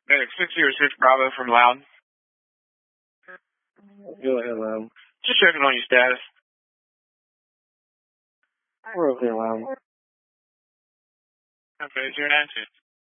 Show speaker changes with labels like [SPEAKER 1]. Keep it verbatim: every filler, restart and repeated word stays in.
[SPEAKER 1] Hey, six zero six Bravo from Loud.
[SPEAKER 2] Go ahead, Loud.
[SPEAKER 1] Just checking on your status.
[SPEAKER 2] We're okay, Loud.
[SPEAKER 1] Okay, is there an answer?